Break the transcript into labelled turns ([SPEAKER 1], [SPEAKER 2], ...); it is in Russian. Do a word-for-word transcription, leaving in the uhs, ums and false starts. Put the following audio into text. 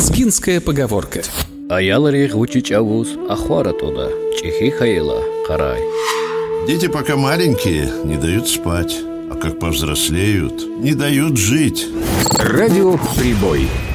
[SPEAKER 1] Лезгинская поговорка.
[SPEAKER 2] Аялари гучичавус ахвара туда, чихи хайла, карай.
[SPEAKER 3] Дети пока маленькие, не дают спать, а как повзрослеют, не дают жить.
[SPEAKER 1] Радио «Прибой».